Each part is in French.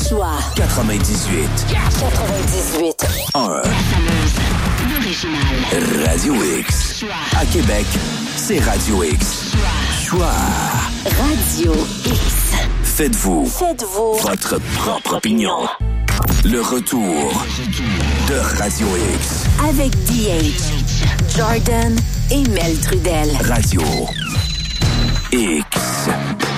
Choix 98. 1. Radio X. À Québec, c'est Radio X. Choix. Radio X. Faites-vous votre propre opinion. Le retour de Radio X. Avec DH, Jordan et Mel Trudel. Radio X.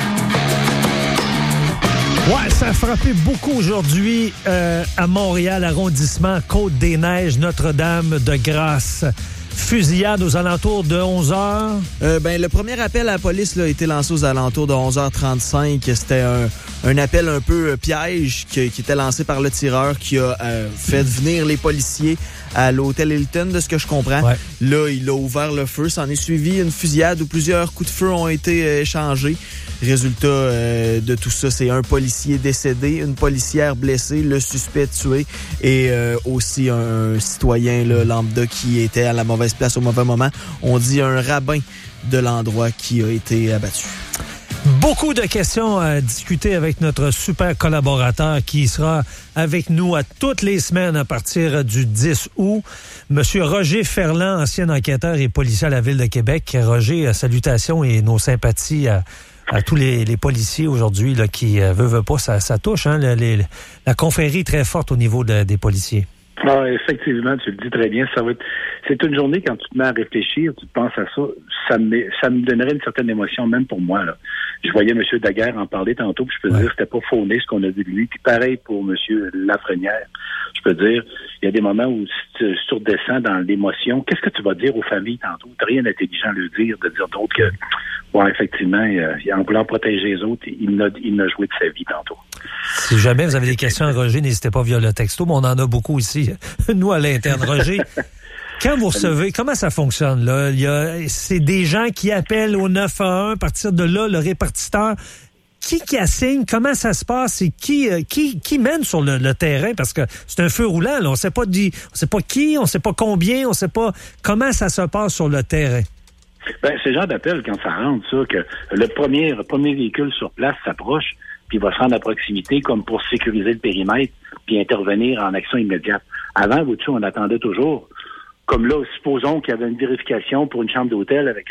Ouais, ça a frappé beaucoup aujourd'hui à Montréal, arrondissement Côte-des-Neiges, Notre-Dame-de-Grâce. Fusillade aux alentours de 11h. Le premier appel à la police là, a été lancé aux alentours de 11h35. C'était un appel un peu piège qui était lancé par le tireur qui a fait venir les policiers à l'hôtel Hilton, de ce que je comprends. Ouais. Là, il a ouvert le feu. S'en est suivi une fusillade où plusieurs coups de feu ont été échangés. Résultat de tout ça, c'est un policier décédé, une policière blessée, le suspect tué et aussi un citoyen là, lambda qui était à la mauvaise place au mauvais moment. On dit un rabbin de l'endroit qui a été abattu. Beaucoup de questions à discuter avec notre super collaborateur qui sera avec nous à toutes les semaines à partir du 10 août. Monsieur Roger Ferland, ancien enquêteur et policier à la Ville de Québec. Roger, salutations et nos sympathies à tous les policiers aujourd'hui là, qui veulent pas, ça touche. Hein, la confrérie est très forte au niveau des policiers. Ah, effectivement, tu le dis très bien. C'est une journée, quand tu te mets à réfléchir, tu te penses à ça, ça me donnerait une certaine émotion, même pour moi. Là. Je voyais M. Daguerre en parler tantôt, puis je peux dire que c'était pas fauné ce qu'on a dit de lui. Puis pareil pour M. Lafrenière. Je peux dire, il y a des moments où tu redescends dans l'émotion. Qu'est-ce que tu vas dire aux familles tantôt? T'as rien d'intelligent à le dire, de dire d'autre que, ouais, effectivement, en voulant protéger les autres, il a joué de sa vie tantôt. Si jamais vous avez des questions à Roger, n'hésitez pas via le texto, mais on en a beaucoup ici, nous à l'interne. Roger, quand vous recevez, comment ça fonctionne, là? C'est des gens qui appellent au 911, à partir de là, le répartiteur, qui assigne, comment ça se passe et qui mène sur le terrain, parce que c'est un feu roulant, là. On sait pas qui, on sait pas combien, on sait pas comment ça se passe sur le terrain. C'est le genre d'appel quand ça rentre, ça, que le premier véhicule sur place s'approche, puis il va se rendre à proximité comme pour sécuriser le périmètre, puis intervenir en action immédiate. Avant, on attendait toujours. Comme là, supposons qu'il y avait une vérification pour une chambre d'hôtel avec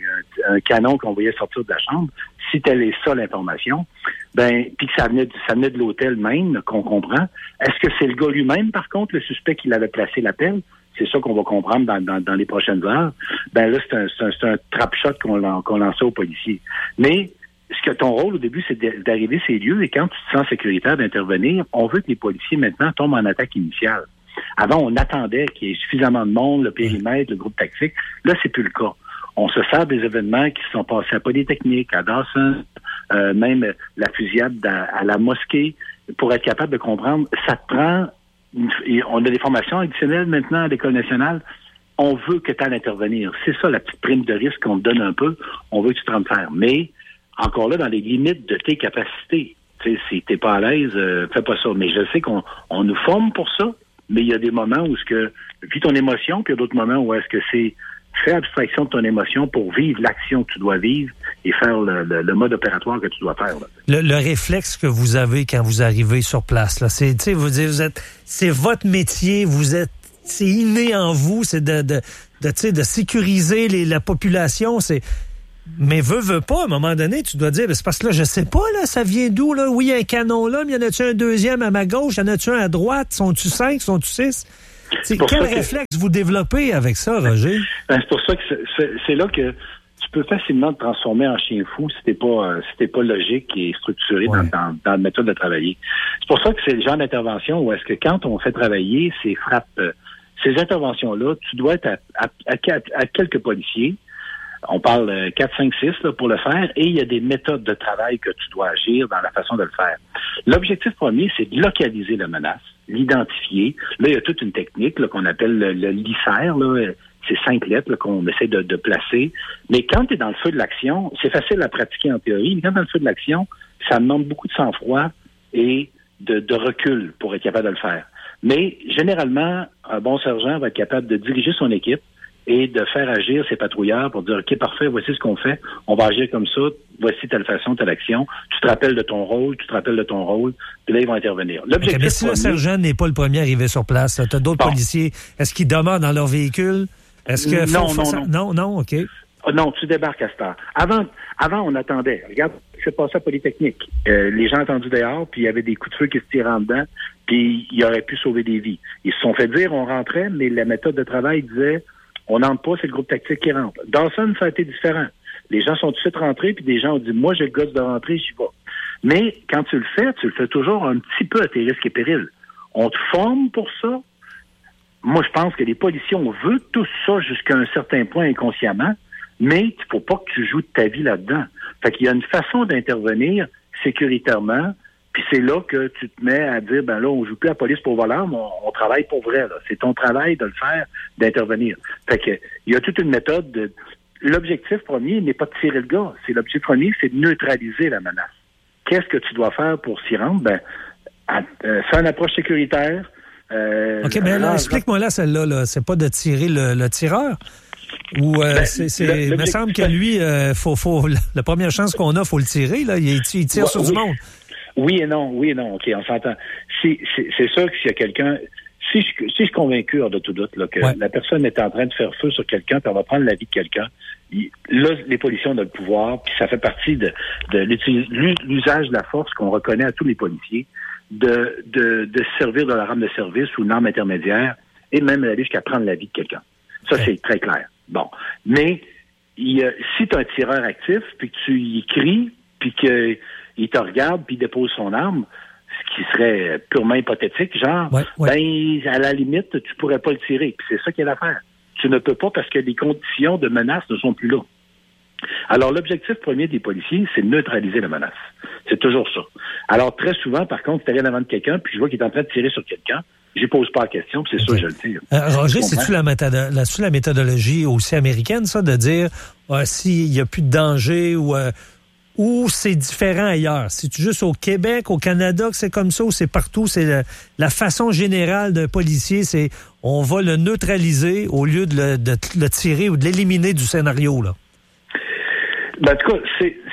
un canon qu'on voyait sortir de la chambre. Si telle est ça l'information, puis que ça venait de l'hôtel même, qu'on comprend. Est-ce que c'est le gars lui-même, par contre, le suspect qui l'avait placé l'appel? C'est ça qu'on va comprendre dans les prochaines heures. Là, c'est un trap-shot qu'on lançait aux policiers. Mais ce que ton rôle au début, c'est d'arriver à ces lieux et quand tu te sens sécuritaire d'intervenir, on veut que les policiers maintenant tombent en attaque initiale. Avant, on attendait qu'il y ait suffisamment de monde, le périmètre, le groupe tactique. Là, c'est plus le cas. On se sert des événements qui se sont passés à Polytechnique, à Dawson, même la fusillade à la mosquée, pour être capable de comprendre. Ça te prend... On a des formations additionnelles maintenant à l'École nationale. On veut que tu ailles intervenir. C'est ça, la petite prime de risque qu'on te donne un peu. On veut que tu te rendes faire. Mais, encore là, dans les limites de tes capacités. Si t'es pas à l'aise, fais pas ça. Mais je sais qu'on nous forme pour ça, mais il y a des moments où vis ton émotion, puis il y a d'autres moments où est-ce que c'est faire abstraction de ton émotion pour vivre l'action que tu dois vivre et faire le mode opératoire que tu dois faire. Là. Le réflexe que vous avez quand vous arrivez sur place, là, c'est votre métier, c'est inné en vous, c'est de sécuriser la population, mais veut pas, à un moment donné, tu dois dire, c'est parce que là, je sais pas, là, ça vient d'où, là? Oui, il y a un canon là, mais y en a-tu un deuxième à ma gauche? Y en a-tu un à droite? Sont-tu 5? Sont-tu 6? Quel réflexe vous développez avec ça, Roger? C'est pour ça que c'est là que tu peux facilement te transformer en chien fou si t'es pas logique et structuré dans la méthode de travailler. C'est pour ça que c'est le genre d'intervention où est-ce que quand on fait travailler ces interventions-là, tu dois être à quelques policiers. On parle 4, 5, 6 là, pour le faire, et il y a des méthodes de travail que tu dois agir dans la façon de le faire. L'objectif premier, c'est de localiser la menace, l'identifier. Là, il y a toute une technique là, qu'on appelle le LICER, là. C'est 5 lettres là, qu'on essaie de placer. Mais quand tu es dans le feu de l'action, c'est facile à pratiquer en théorie, mais quand dans le feu de l'action, ça demande beaucoup de sang-froid et de recul pour être capable de le faire. Mais généralement, un bon sergent va être capable de diriger son équipe et de faire agir ces patrouilleurs pour dire, OK, parfait, voici ce qu'on fait, on va agir comme ça, voici telle façon, telle action, tu te rappelles de ton rôle, puis là, ils vont intervenir. L'objectif mais si le sergent n'est pas le premier arrivé sur place, tu as d'autres policiers, est-ce qu'ils demeurent dans leur véhicule? Est-ce que non, OK. Non, tu débarques à cette heure. Avant, on attendait. Regarde, c'est passé à Polytechnique. Les gens attendus dehors, puis il y avait des coups de feu qui se tiraient en dedans, puis il aurait pu sauver des vies. Ils se sont fait dire, on rentrait, mais la méthode de travail disait, on n'entre pas, c'est le groupe tactique qui rentre. Dawson, ça a été différent. Les gens sont tout de suite rentrés, puis des gens ont dit, moi, j'ai le gosse de rentrer, j'y vais. Mais quand tu le fais toujours un petit peu à tes risques et périls. On te forme pour ça. Moi, je pense que les policiers, on veut tout ça jusqu'à un certain point inconsciemment, mais il ne faut pas que tu joues de ta vie là-dedans. Fait qu'il y a une façon d'intervenir sécuritairement, puis c'est là que tu te mets à dire, ben là, on joue plus à la police pour voleur, mais on travaille pour vrai, là. C'est ton travail de le faire, d'intervenir. Fait que, il y a toute une méthode de... L'objectif premier n'est pas de tirer le gars. L'objectif premier, c'est de neutraliser la menace. Qu'est-ce que tu dois faire pour s'y rendre? Ben, faire une approche sécuritaire. OK, mais là, explique-moi là, celle-là, là. C'est pas de tirer le tireur? Ou il me semble que lui, faut la première chance qu'on a, faut le tirer, là. Il tire sur du monde. Oui et non, OK, on s'entend. C'est sûr que s'il y a quelqu'un... Si je suis convaincu, hors de tout doute, là, que la personne est en train de faire feu sur quelqu'un, puis on va prendre la vie de quelqu'un, là, les policiers ont le pouvoir, puis ça fait partie de l'usage de la force qu'on reconnaît à tous les policiers, de servir de leur arme de service ou une arme intermédiaire, et même aller jusqu'à prendre la vie de quelqu'un. Ça, c'est très clair. Bon. Mais si tu as un tireur actif, puis que tu y cries, puis qu'il te regarde, puis il dépose son arme, ce qui serait purement hypothétique, genre, ben, à la limite, tu pourrais pas le tirer. Puis c'est ça qui est l'affaire. Tu ne peux pas parce que les conditions de menace ne sont plus là. Alors, l'objectif premier des policiers, c'est de neutraliser la menace. C'est toujours ça. Alors, très souvent, par contre, tu arrives devant quelqu'un, puis je vois qu'il est en train de tirer sur quelqu'un, je ne pose pas la question, puis c'est ça, je le tire. Roger, c'est-tu la méthodologie aussi américaine, ça, de dire s'il n'y a plus de danger ou c'est différent ailleurs? C'est-tu juste au Québec, au Canada que c'est comme ça, ou c'est partout? C'est la façon générale d'un policier, c'est on va le neutraliser au lieu de le tirer ou de l'éliminer du scénario, là. Ben, en tout cas,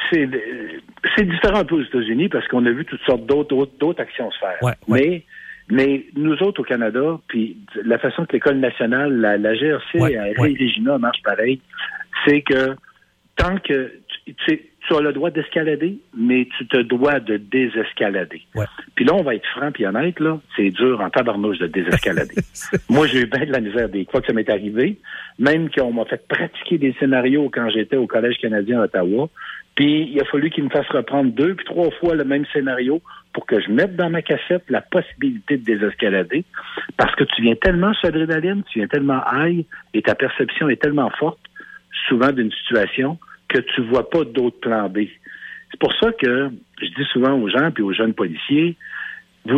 c'est différent un peu aux États-Unis parce qu'on a vu toutes sortes d'autres actions se faire. Mais nous autres au Canada, puis la façon que l'École nationale, la GRC à Regina marche pareil, c'est que tant que tu as le droit d'escalader, mais tu te dois de désescalader. Puis là, on va être franc et honnête, là, c'est dur en tabarnouche de désescalader. Moi, j'ai eu bien de la misère des fois que ça m'est arrivé, même qu'on m'a fait pratiquer des scénarios quand j'étais au Collège canadien à Ottawa, puis il a fallu qu'il me fasse reprendre 2 puis 3 fois le même scénario pour que je mette dans ma cassette la possibilité de désescalader, parce que tu viens tellement sur l'adrénaline, tu viens tellement high, et ta perception est tellement forte, souvent d'une situation, que tu vois pas d'autres plans B. C'est pour ça que je dis souvent aux gens puis aux jeunes policiers, vous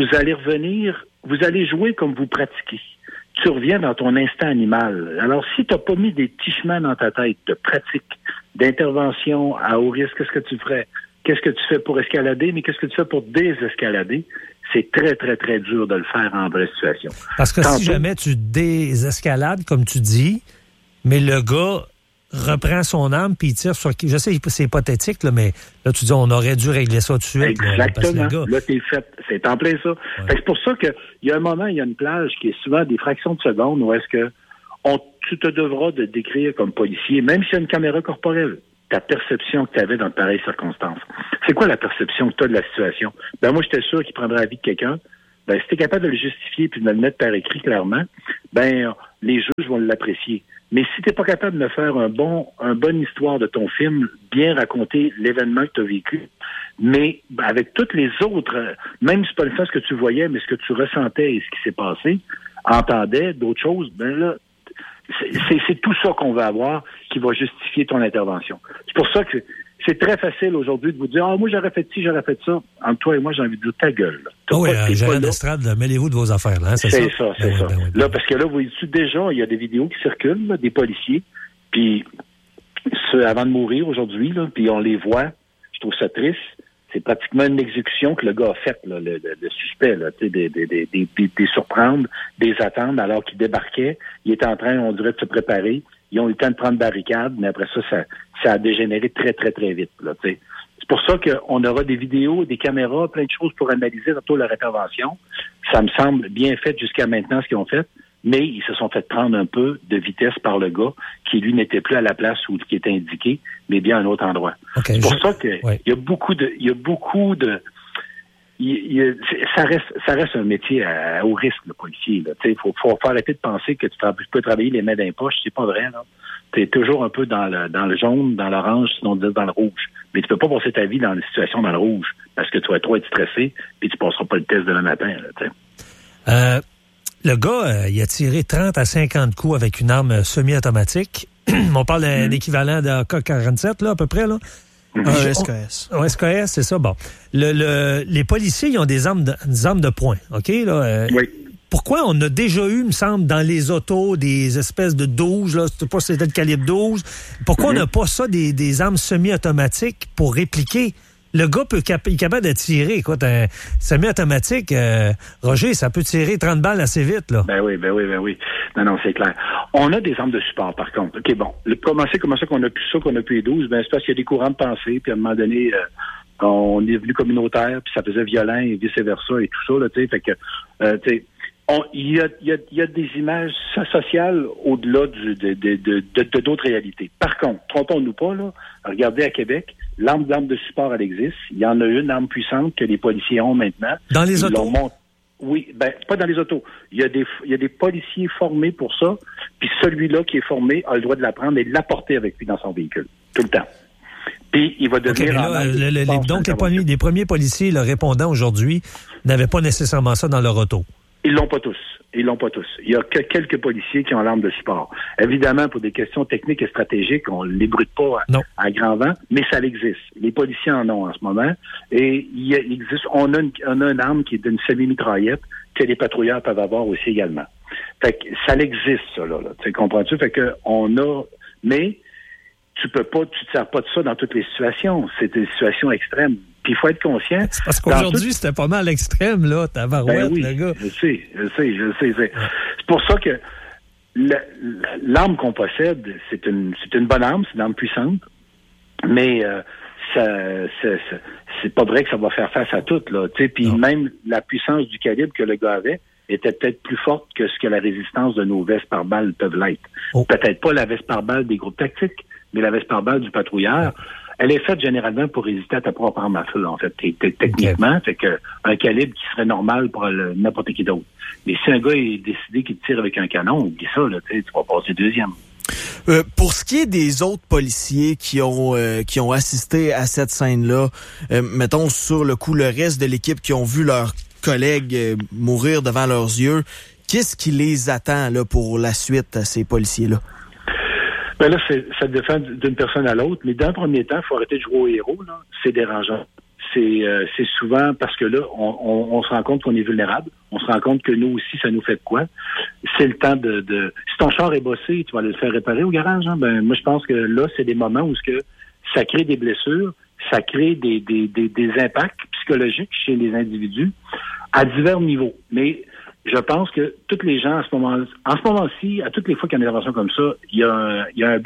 allez jouer comme vous pratiquez. Tu reviens dans ton instinct animal. Alors, si tu n'as pas mis des petits chemins dans ta tête de pratique, d'intervention à haut risque, qu'est-ce que tu ferais? Qu'est-ce que tu fais pour escalader, mais qu'est-ce que tu fais pour désescalader? C'est très, très, très dur de le faire en vraie situation. Parce que si jamais tu désescalades, comme tu dis, mais le gars reprend son arme puis il tire sur... Je sais que c'est hypothétique, là, mais là, tu dis on aurait dû régler ça tout de suite. Exactement. Là, t'es fait. C'est en plein ça. Fait que c'est pour ça qu'il y a un moment, il y a une plage qui est souvent des fractions de secondes où est-ce que tu te devras de décrire comme policier, même s'il y a une caméra corporelle, ta perception que tu avais dans de pareilles circonstances. C'est quoi la perception que tu as de la situation? Ben moi, j'étais sûr qu'il prendrait la vie de quelqu'un. Ben, si tu es capable de le justifier puis de me le mettre par écrit clairement, ben les juges vont l'apprécier. Mais si tu n'es pas capable de me faire un bonne histoire de ton film, bien raconter l'événement que tu as vécu, mais avec toutes les autres, même si c'est pas le fait ce que tu voyais, mais ce que tu ressentais et ce qui s'est passé, entendais d'autres choses, ben là, c'est tout ça qu'on va avoir qui va justifier ton intervention. C'est pour ça que c'est très facile aujourd'hui de vous dire « Ah, moi, j'aurais fait ci, j'aurais fait ça. » Entre toi et moi, j'ai envie de dire « Ta gueule. » Gérald Estrade, mêlez-vous de vos affaires. Là, c'est ça. C'est ça. Là, parce que là, vous voyez déjà, il y a des vidéos qui circulent, là, des policiers, puis avant de mourir aujourd'hui, là, puis on les voit. Je trouve ça triste. C'est pratiquement une exécution que le gars a faite, là, le suspect, là, des surprendre, des attendre alors qu'il débarquait. Il était en train, on dirait, de se préparer. Ils ont eu le temps de prendre barricade, mais après ça a dégénéré très, très, très vite, là, tu sais. C'est pour ça qu'on aura des vidéos, des caméras, plein de choses pour analyser autour de leur intervention. Ça me semble bien fait jusqu'à maintenant, ce qu'ils ont fait, mais ils se sont fait prendre un peu de vitesse par le gars qui, lui, n'était plus à la place où qui était indiqué, mais bien à un autre endroit. Okay, c'est pour ça que il y a beaucoup de ça reste un métier au risque, le policier. Il faut arrêter de penser que tu peux travailler les mains dans les poches. C'est pas vrai, là. Tu es toujours un peu dans le jaune, dans l'orange, sinon dans le rouge. Mais tu peux pas passer ta vie dans une situation dans le rouge parce que tu vas trop être stressé et tu passeras pas le test demain matin. Là, le gars, il a tiré 30 à 50 coups avec une arme semi-automatique. On parle d'un équivalent de AK-47, là, à peu près, là. SKS. SKS, c'est ça. Bon. Les policiers, ils ont des armes de poing. OK, là? Oui. Pourquoi on a déjà eu, me semble, dans les autos, des espèces de 12, là, je sais pas si c'était le calibre 12. Pourquoi on n'a pas ça, des armes semi-automatiques pour répliquer? Le gars est capable de tirer. Écoute, un semi-automatique, Roger, ça peut tirer 30 balles assez vite, là. Ben oui. Non, c'est clair. On a des armes de support, par contre. OK, bon. Comment ça qu'on a plus ça, qu'on a plus les 12? Ben, c'est parce qu'il y a des courants de pensée, puis à un moment donné, on est devenu communautaire, puis ça faisait violent et vice-versa et tout ça, là, tu sais. Fait que, tu sais, il y a des images sociales au-delà de d'autres réalités. Par contre, trompons-nous pas, là. Regardez à Québec, l'arme de support, elle existe. Il y en a une arme puissante que les policiers ont maintenant. Dans les autos? Oui, pas dans les autos. Il y a des policiers formés pour ça, puis celui-là qui est formé a le droit de la prendre et de l'apporter avec lui dans son véhicule, tout le temps. Puis il va devenir... donc les premiers policiers le répondant aujourd'hui n'avaient pas nécessairement ça dans leur auto. Ils l'ont pas tous. Il y a que quelques policiers qui ont l'arme de support. Évidemment, pour des questions techniques et stratégiques, on les brûle pas à grand vent, mais ça existe. Les policiers en ont en ce moment. Et il existe. On a une arme qui est d'une semi-mitraillette que les patrouilleurs peuvent avoir aussi également. Fait que ça existe, ça, là. Tu comprends-tu? Fait que mais tu te sers pas de ça dans toutes les situations. C'est des situations extrêmes. Puis il faut être conscient. C'est parce qu'aujourd'hui, c'était pas mal l'extrême, là, ta barouette, oui, le gars. Je sais. C'est pour ça que l'arme qu'on possède, c'est une bonne arme, c'est une arme puissante, mais c'est pas vrai que ça va faire face à tout, là. Tu sais, puis même la puissance du calibre que le gars avait était peut-être plus forte que ce que la résistance de nos vestes par balles peuvent l'être. Peut-être pas la veste par balle des groupes tactiques, mais la veste par balle du patrouilleur. Elle est faite généralement pour résister à ta propre arme à feu, en fait, techniquement. Fait que un calibre qui serait normal pour n'importe qui d'autre. Mais si un gars est décidé qu'il tire avec un canon, oublie ça, là, tu vas passer deuxième. Pour ce qui est des autres policiers qui ont assisté à cette scène-là, mettons sur le coup le reste de l'équipe qui ont vu leurs collègues mourir devant leurs yeux, qu'est-ce qui les attend là pour la suite à ces policiers-là? Ben là, ça dépend d'une personne à l'autre, mais dans le premier temps, il faut arrêter de jouer au héros, là. C'est dérangeant. C'est souvent parce que là, on se rend compte qu'on est vulnérable. On se rend compte que nous aussi, ça nous fait de quoi. C'est le temps de si ton char est bossé, tu vas aller le faire réparer au garage, hein? Ben, moi, je pense que là, c'est des moments où ça crée des blessures, ça crée des impacts psychologiques chez les individus à divers niveaux. Mais je pense que toutes les gens, en ce moment-ci, à toutes les fois qu'il y a une intervention comme ça, il y a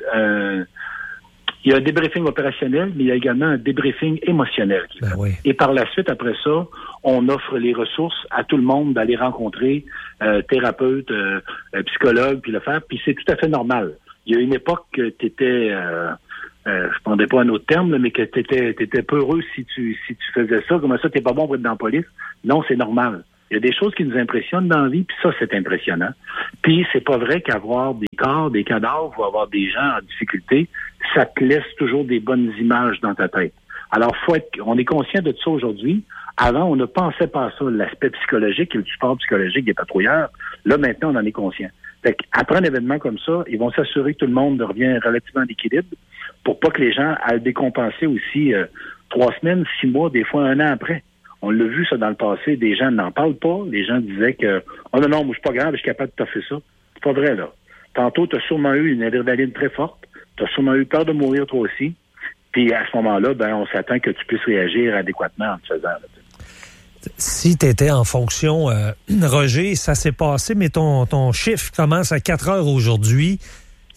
un débriefing opérationnel, mais il y a également un débriefing émotionnel. Oui. Et par la suite, après ça, on offre les ressources à tout le monde d'aller rencontrer thérapeute, psychologue, puis le faire. Puis c'est tout à fait normal. Il y a une époque que tu étais... je ne prendrais pas un autre terme, mais que t'étais peureux si tu faisais ça. Comment ça, t'es pas bon pour être dans la police? Non, c'est normal. Il y a des choses qui nous impressionnent dans la vie, puis ça, c'est impressionnant. Puis c'est pas vrai qu'avoir des corps, des cadavres ou avoir des gens en difficulté, ça te laisse toujours des bonnes images dans ta tête. Alors, on est conscient de ça aujourd'hui. Avant, on ne pensait pas à ça, l'aspect psychologique et le support psychologique des patrouilleurs. Là, maintenant, on en est conscient. Fait qu'après un événement comme ça, ils vont s'assurer que tout le monde revient relativement en équilibre pour pas que les gens aillent décompenser aussi 3 semaines, 6 mois, des fois 1 an après. On l'a vu, ça, dans le passé. Des gens n'en parlent pas. Les gens disaient que « Oh non, moi, je suis pas grave, je suis capable de toffer ça. » C'est pas vrai, là. Tantôt, tu as sûrement eu une adrénaline très forte. Tu as sûrement eu peur de mourir, toi aussi. Puis, à ce moment-là, on s'attend que tu puisses réagir adéquatement en te faisant. Là. Si tu étais en fonction, Roger, ça s'est passé, mais ton chiffre commence à 4 heures aujourd'hui.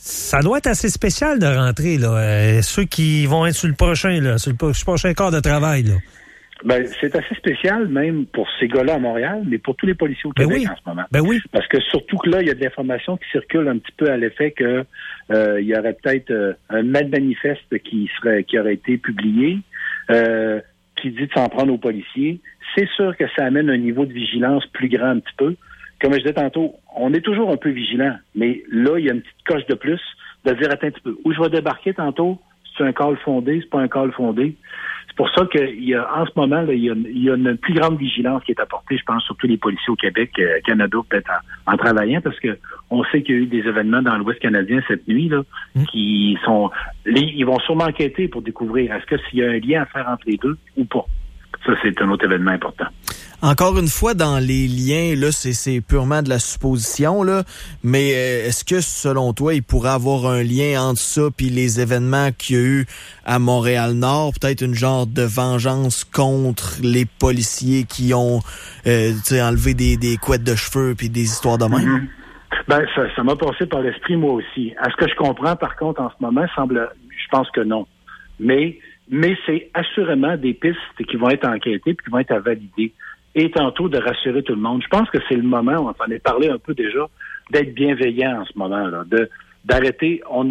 Ça doit être assez spécial de rentrer, là. Ceux qui vont être sur le prochain quart de travail, là. Ben, c'est assez spécial, même pour ces gars-là à Montréal, mais pour tous les policiers au Québec en ce moment. Ben oui. Parce que surtout que là, il y a de l'information qui circule un petit peu à l'effet que il y aurait peut-être un manifeste qui aurait été publié, qui dit de s'en prendre aux policiers. C'est sûr que ça amène un niveau de vigilance plus grand un petit peu. Comme je disais tantôt, on est toujours un peu vigilant, mais là, il y a une petite coche de plus de dire, attends un petit peu, où je vais débarquer tantôt? C'est un call fondé, c'est pas un call fondé. C'est pour ça qu'il y a, en ce moment, là, il y a une plus grande vigilance qui est apportée, je pense, surtout les policiers au Québec, Canada, peut-être en travaillant, parce que on sait qu'il y a eu des événements dans l'Ouest canadien cette nuit, là, qui sont, ils vont sûrement enquêter pour découvrir est-ce que s'il y a un lien à faire entre les deux ou pas. Ça, c'est un autre événement important. Encore une fois, dans les liens, là, c'est purement de la supposition, là. Mais est-ce que, selon toi, il pourrait avoir un lien entre ça puis les événements qu'il y a eu à Montréal-Nord, peut-être une genre de vengeance contre les policiers qui ont, enlevé des couettes de cheveux puis des histoires de même? Mm-hmm. Ben, ça m'a passé par l'esprit, moi aussi. À ce que je comprends, par contre, en ce moment, je pense que non. Mais c'est assurément des pistes qui vont être enquêtées puis qui vont être à valider. Et tantôt de rassurer tout le monde. Je pense que c'est le moment, on en a parlé un peu déjà, d'être bienveillant en ce moment-là, d'arrêter. On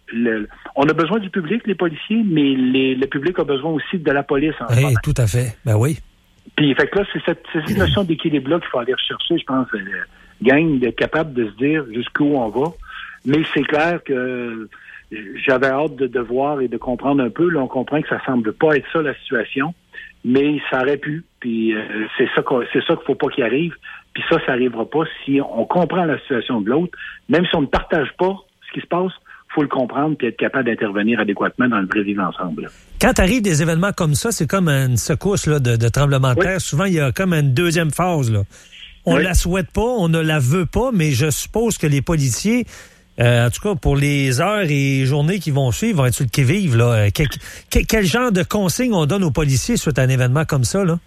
a besoin du public, les policiers, mais le public a besoin aussi de la police en ce moment. Tout à fait. Ben oui. Puis, fait que là, c'est cette notion d'équilibre-là qu'il faut aller rechercher, je pense, gang d'être capable de se dire jusqu'où on va. Mais c'est clair que j'avais hâte de voir et de comprendre un peu. Là, on comprend que ça semble pas être ça, la situation. Mais ça aurait pu, puis c'est ça qu'il faut pas qu'il arrive, puis ça arrivera pas si on comprend la situation de l'autre, même si on ne partage pas ce qui se passe, faut le comprendre puis être capable d'intervenir adéquatement dans le vrai vivre ensemble. Quand arrivent des événements comme ça, c'est comme une secousse là, de tremblement de terre. Oui. Souvent, il y a comme une deuxième phase. Là. On la souhaite pas, on ne la veut pas, mais je suppose que les policiers, en tout cas, pour les heures et journées qui vont suivre, vont être sur le qui-vive. Là. Quel genre de consignes on donne aux policiers suite à un événement comme ça? Là?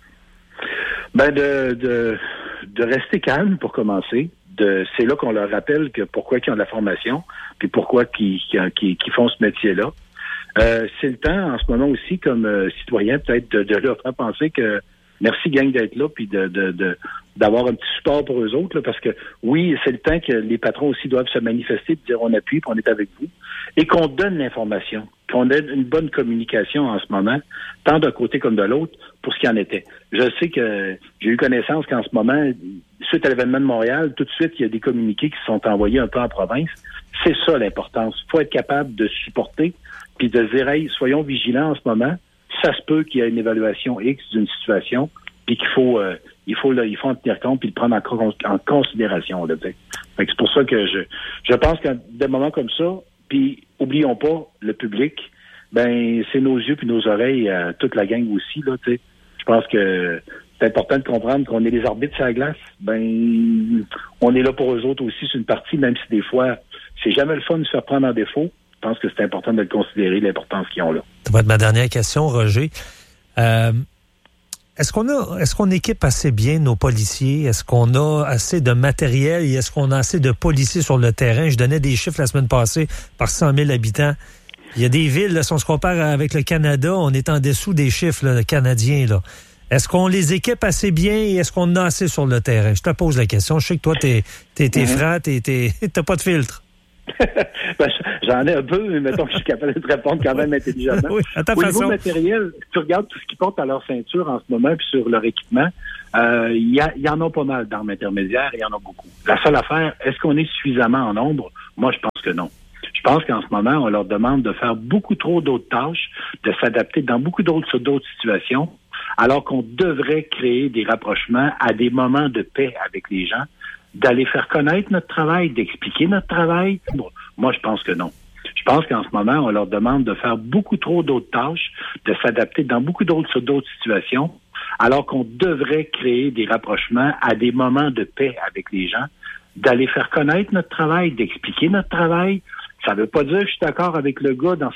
Ben de rester calme pour commencer. C'est là qu'on leur rappelle que pourquoi ils ont de la formation, puis pourquoi qu'ils font ce métier-là. C'est le temps, en ce moment aussi, comme citoyen, peut-être de leur faire penser que merci, gang, d'être là, puis d'avoir un petit support pour eux autres, là, parce que, oui, c'est le temps que les patrons aussi doivent se manifester, puis dire on appuie, puis on est avec vous, et qu'on donne l'information, qu'on ait une bonne communication en ce moment, tant d'un côté comme de l'autre, pour ce qu'il en était. Je sais que j'ai eu connaissance qu'en ce moment, suite à l'événement de Montréal, tout de suite, il y a des communiqués qui sont envoyés un peu en province. C'est ça l'importance. Il faut être capable de supporter, puis de dire, hey, soyons vigilants en ce moment. Ça se peut qu'il y ait une évaluation X d'une situation, puis qu'il faut en tenir compte puis le prendre en considération. Là, fait que c'est pour ça que je pense qu'à des moments comme ça, puis oublions pas le public, ben c'est nos yeux puis nos oreilles, toute la gang aussi. Là, je pense que c'est important de comprendre qu'on est les arbitres sur la glace. Ben on est là pour eux autres aussi, c'est une partie, même si des fois c'est jamais le fun de se faire prendre en défaut. Je pense que c'est important de le considérer, l'importance qu'ils ont là. Ça va être ma dernière question, Roger. Est-ce qu'on équipe assez bien nos policiers? Est-ce qu'on a assez de matériel et est-ce qu'on a assez de policiers sur le terrain? Je donnais des chiffres la semaine passée par 100 000 habitants. Il y a des villes, là, si on se compare avec le Canada, on est en dessous des chiffres là, canadiens. Là. Est-ce qu'on les équipe assez bien et est-ce qu'on en a assez sur le terrain? Je te pose la question. Je sais que toi, t'es franc, t'as pas de filtre. Ben, j'en ai un peu, mais mettons que je suis capable de te répondre quand même intelligemment. Oui, à ta Au façon. niveau matériel, tu regardes tout ce qu'ils portent à leur ceinture en ce moment puis sur leur équipement, il y en a pas mal d'armes intermédiaires, il y en a beaucoup. La seule affaire, est-ce qu'on est suffisamment en nombre? Moi, je pense que non. Je pense qu'en ce moment, on leur demande de faire beaucoup trop d'autres tâches, de s'adapter dans beaucoup d'autres situations, alors qu'on devrait créer des rapprochements à des moments de paix avec les gens, d'aller faire connaître notre travail, d'expliquer notre travail. Bon, moi, je pense que non. Je pense qu'en ce moment, on leur demande de faire beaucoup trop d'autres tâches, de s'adapter dans beaucoup d'autres situations, alors qu'on devrait créer des rapprochements à des moments de paix avec les gens, d'aller faire connaître notre travail, d'expliquer notre travail. Ça ne veut pas dire que je suis d'accord avec le gars dans